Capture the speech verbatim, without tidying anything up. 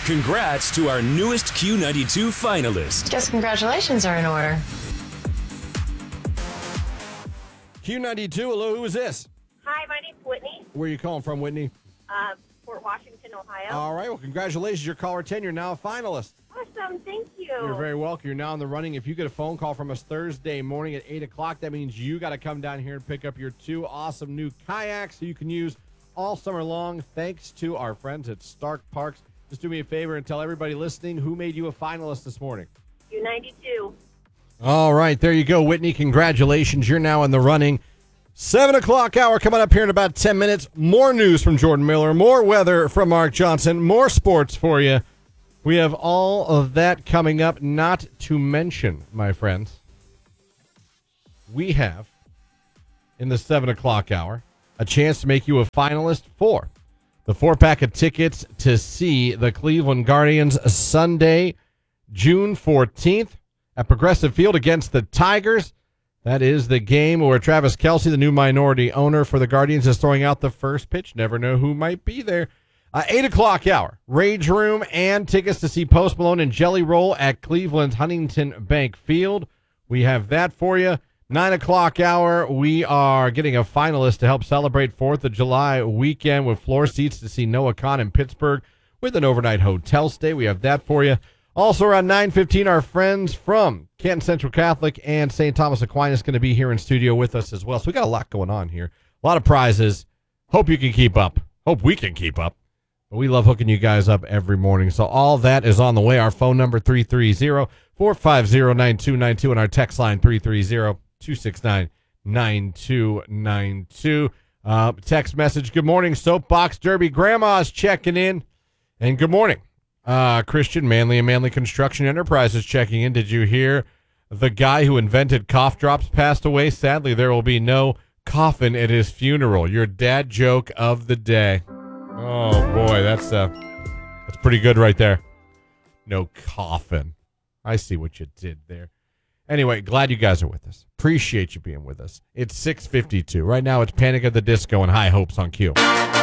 Congrats to our newest Q ninety-two finalist. Guess congratulations are in order. Q ninety-two, hello, who is this? Hi, my name's Whitney, Where are you calling from, Whitney? uh, Fort Washington, Ohio. All right, well, congratulations. You're caller ten. You're now a finalist. Awesome, thank you. You're very welcome. You're now in the running. If you get a phone call from us Thursday morning at eight o'clock, that means you got to come down here and pick up your two awesome new kayaks that you can use all summer long thanks to our friends at Stark Parks. Just do me a favor and tell everybody listening who made you a finalist this morning. Q ninety-two. All right, there you go, Whitney. Congratulations. You're now in the running. seven o'clock hour coming up here in about ten minutes. More news from Jordan Miller, more weather from Mark Johnson, more sports for you. We have all of that coming up, not to mention, my friends, we have, in the seven o'clock hour, a chance to make you a finalist for the four-pack of tickets to see the Cleveland Guardians Sunday, June fourteenth at Progressive Field against the Tigers. That is the game where Travis Kelce, the new minority owner for the Guardians, is throwing out the first pitch. Never know who might be there. Uh, eight o'clock hour, Rage Room and tickets to see Post Malone and Jelly Roll at Cleveland's Huntington Bank Field. We have that for you. nine o'clock hour, we are getting a finalist to help celebrate fourth of July weekend with floor seats to see Noah Khan in Pittsburgh with an overnight hotel stay. We have that for you. Also around nine fifteen, our friends from Canton Central Catholic and Saint Thomas Aquinas going to be here in studio with us as well. So we got a lot going on here. A lot of prizes. Hope you can keep up. Hope we can keep up. But we love hooking you guys up every morning. So all that is on the way. Our phone number, three three zero, four five zero, nine two nine two, and our text line, three three zero, two six nine, nine two nine two. Uh, text message, good morning, Soapbox Derby. Grandma's checking in. And good morning. Uh, Christian Manley and Manley Construction Enterprises checking in. Did you hear the guy who invented cough drops passed away? Sadly, there will be no coffin at his funeral. Your dad joke of the day. Oh, boy, that's uh, that's pretty good right there. No coffin. I see what you did there. Anyway, glad you guys are with us. Appreciate you being with us. It's six fifty-two. Right now, it's Panic at the Disco and High Hopes on Q.